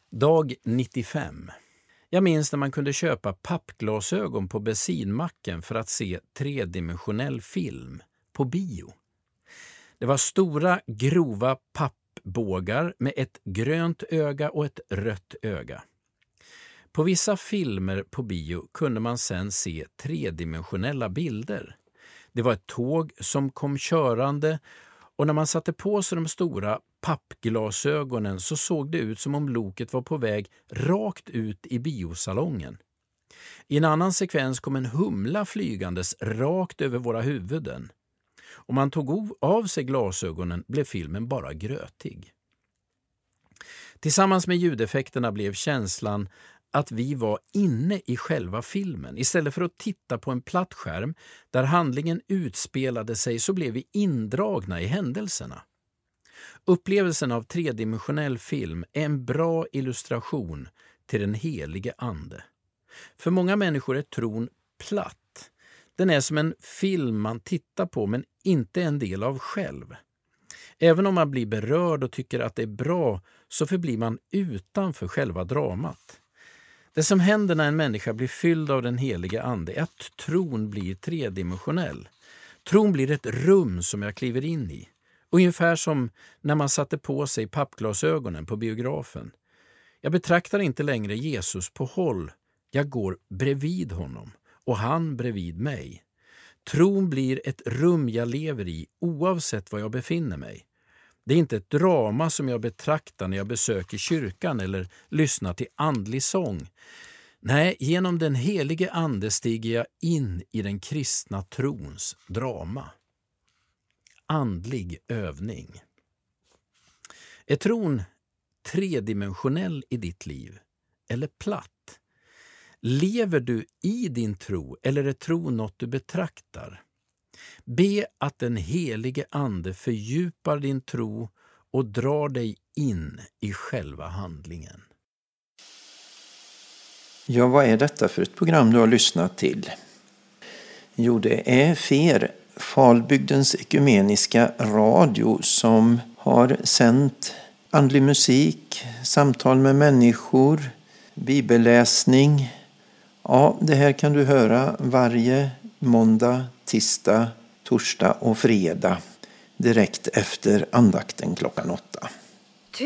Dag 95. Jag minns när man kunde köpa pappglasögon på bensinmacken för att se tredimensionell film på bio. Det var stora, grova pappbågar med ett grönt öga och ett rött öga. På vissa filmer på bio kunde man sedan se tredimensionella bilder. Det var ett tåg som kom körande och när man satte på sig de stora pappglasögonen så såg det ut som om loket var på väg rakt ut i biosalongen. I en annan sekvens kom en humla flygandes rakt över våra huvuden. Om man tog av sig glasögonen blev filmen bara grötig. Tillsammans med ljudeffekterna blev känslan att vi var inne i själva filmen. Istället för att titta på en platt skärm där handlingen utspelade sig så blev vi indragna i händelserna. Upplevelsen av tredimensionell film är en bra illustration till den helige ande. För många människor är tron platt. Den är som en film man tittar på men inte en del av själv. Även om man blir berörd och tycker att det är bra så förblir man utanför själva dramat. Det som händer när en människa blir fylld av den helige ande är att tron blir tredimensionell. Tron blir ett rum som jag kliver in i. Ungefär som när man satte på sig pappglasögonen på biografen. Jag betraktar inte längre Jesus på håll. Jag går bredvid honom och han bredvid mig. Tron blir ett rum jag lever i oavsett var jag befinner mig. Det är inte ett drama som jag betraktar när jag besöker kyrkan eller lyssnar till andlig sång. Nej, genom den helige ande stiger jag in i den kristna trons drama. Andlig övning. Är tron tredimensionell i ditt liv eller platt? Lever du i din tro eller är tro något du betraktar? Be att den helige ande fördjupar din tro och drar dig in i själva handlingen. Ja, vad är detta för ett program du har lyssnat till? Jo, det är FER, Falbygdens ekumeniska radio, som har sänt andlig musik, samtal med människor, bibelläsning. Ja, det här kan du höra varje måndag, tisdag, torsdag och fredag direkt efter andakten klockan 8.